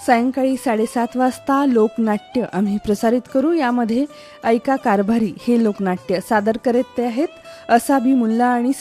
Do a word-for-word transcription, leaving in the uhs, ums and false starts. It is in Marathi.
सायंकाळी साडेसात वाजता लोकनाट्य आम्ही प्रसारित करू. यामध्ये ऐका कारभारी हे लोकनाट्य सादर करत आहेत असाबी मुल्ला आणि